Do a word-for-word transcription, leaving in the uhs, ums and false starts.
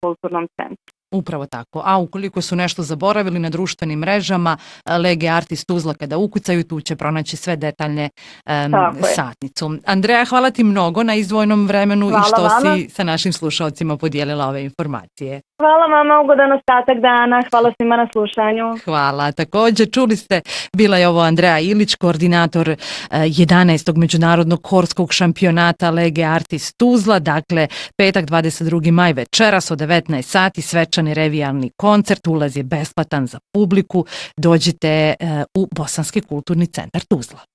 kulturnom centru. Upravo tako. A ukoliko su nešto zaboravili na društvenim mrežama, Lege Artis Tuzla kada ukucaju, tu će pronaći sve detaljne um, satnicu. Andreja, hvala ti mnogo na izdvojnom vremenu hvala i što vama. Si sa našim slušalcima podijelila ove informacije. Hvala vama, ugodan ostatak dana. Hvala svima na slušanju. Hvala. Također, čuli ste, bila je ovo Andreja Ilić, koordinator jedanaestog međunarodnog horskog šampionata Lege Artis Tuzla. Dakle, petak dvadeset drugi maj večeras od devetnaest sati, svečani revijalni koncert. Ulaz je besplatan za publiku. Dođite u Bosanski kulturni centar Tuzla.